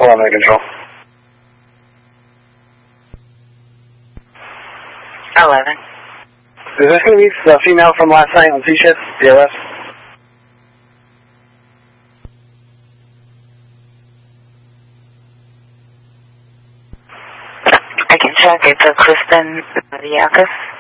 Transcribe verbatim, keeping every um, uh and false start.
Telemetry control. eleven. Is this going to be the female from last night on C-Shift, D L S? I can check. It's a Kristen Mariakis.